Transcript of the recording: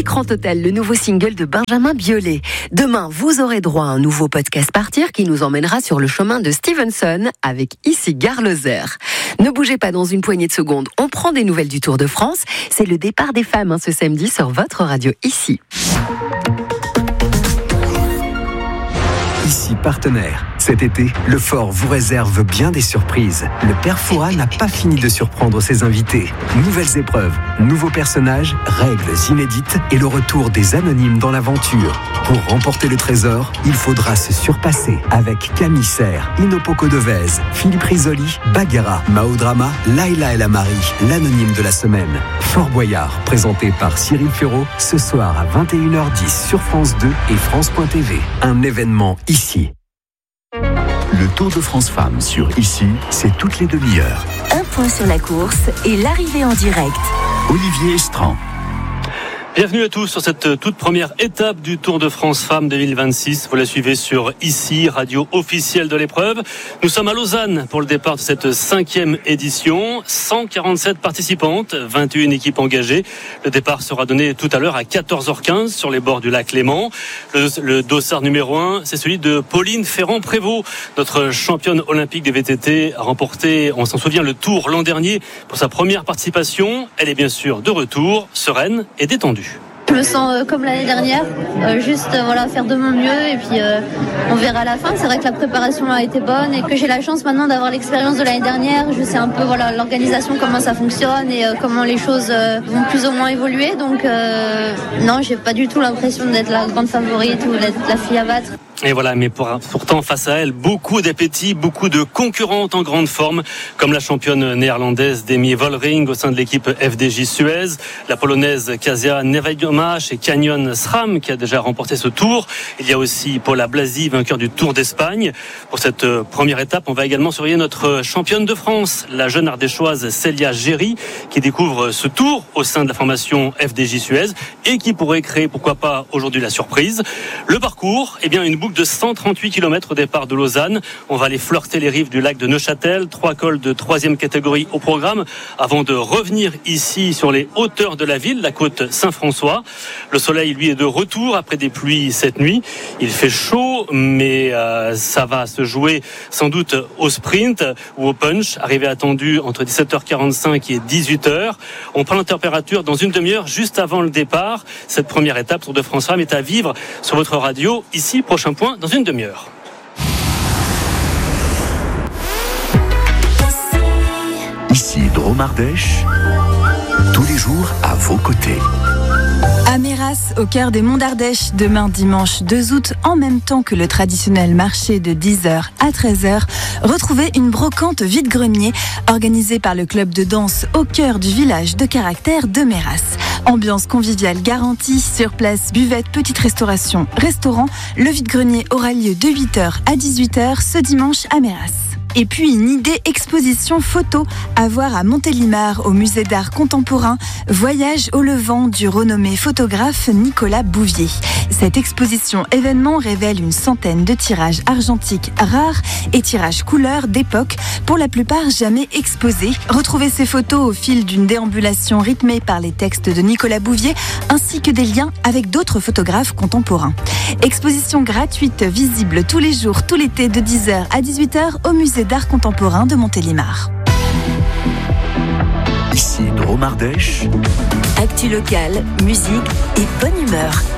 Écran Total, le nouveau single de Benjamin Biolay. Demain, vous aurez droit à un nouveau podcast Partir qui nous emmènera sur le chemin de Stevenson avec ici Gare Lozère. Ne bougez pas, dans une poignée de secondes, on prend des nouvelles du Tour de France. C'est le départ des femmes ce samedi sur votre radio ici. Ici partenaire. Cet été, le Fort vous réserve bien des surprises. Le Père Fouras n'a pas fini de surprendre ses invités. Nouvelles épreuves, nouveaux personnages, règles inédites et le retour des anonymes dans l'aventure. Pour remporter le trésor, il faudra se surpasser avec Camille Serre, Inopoko Devez, Philippe Risoli, Bagheera, Mao Drama, Laila El Amari, l'anonyme de la semaine. Fort Boyard, présenté par Cyril Ferraud, ce soir à 21h10 sur France 2 et France.tv. Un événement ici. Le Tour de France Femmes sur Ici, c'est toutes les demi-heures. Un point sur la course et l'arrivée en direct. Olivier Estran. Bienvenue à tous sur cette toute première étape du Tour de France Femmes 2026. Vous la suivez sur Ici, radio officielle de l'épreuve. Nous sommes à Lausanne pour le départ de cette 5e édition. 147 participantes, 21 équipes engagées. Le départ sera donné tout à l'heure à 14h15 sur les bords du lac Léman. Le dossard numéro 1, c'est celui de Pauline Ferrand-Prévot. Notre championne olympique des VTT a remporté, on s'en souvient, le Tour l'an dernier pour sa première participation. Elle est bien sûr de retour, sereine et détendue. Je me sens comme l'année dernière, juste faire de mon mieux et puis on verra à la fin. C'est vrai que la préparation a été bonne et que j'ai la chance maintenant d'avoir l'expérience de l'année dernière. Je sais un peu l'organisation, comment ça fonctionne et comment les choses vont plus ou moins évoluer. Donc non, j'ai pas du tout l'impression d'être la grande favorite ou d'être la fille à battre. Et voilà, mais pourtant face à elle, beaucoup d'appétit, beaucoup de concurrentes en grande forme, comme la championne néerlandaise Demi Vollering au sein de l'équipe FDJ Suez, la polonaise Kasia Nevadomash et Canyon Sram qui a déjà remporté ce tour. Il y a aussi Paula Blasi, vainqueur du Tour d'Espagne. Pour cette première étape, on va également surveiller notre championne de France, la jeune ardéchoise Célia Géry, qui découvre ce tour au sein de la formation FDJ Suez et qui pourrait créer, pourquoi pas, aujourd'hui la surprise. Le parcours, une boucle de 138 km au départ de Lausanne. On va aller flirter les rives du lac de Neuchâtel. 3 cols de 3e catégorie au programme avant de revenir ici sur les hauteurs de la ville, la côte Saint-François. Le soleil, lui, est de retour après des pluies cette nuit. Il fait chaud, mais ça va se jouer sans doute au sprint ou au punch. Arrivée attendue entre 17h45 et 18h. On prend la température dans une demi-heure juste avant le départ. Cette première étape Tour de France Femmes est à vivre sur votre radio. Ici, prochain point dans une demi-heure. Ici Dromardèche, tous les jours à vos côtés. À Méras, au cœur des Monts d'Ardèche, demain dimanche 2 août, en même temps que le traditionnel marché de 10h à 13h, retrouvez une brocante vide-grenier organisée par le club de danse au cœur du village de caractère de Méras. Ambiance conviviale garantie, sur place, buvette, petite restauration, restaurant. Le vide-grenier aura lieu de 8h à 18h ce dimanche à Méras. Et puis une idée exposition photo à voir à Montélimar au musée d'art contemporain, voyage au Levant du renommé photographe Nicolas Bouvier. Cette exposition événement révèle une centaine de tirages argentiques rares et tirages couleurs d'époque, pour la plupart jamais exposés. Retrouvez ces photos au fil d'une déambulation rythmée par les textes de Nicolas Bouvier, ainsi que des liens avec d'autres photographes contemporains. Exposition gratuite visible tous les jours, tout l'été de 10h à 18h au musée d'art contemporain de Montélimar. Ici Dromardèche. Actu locale, musique et bonne humeur.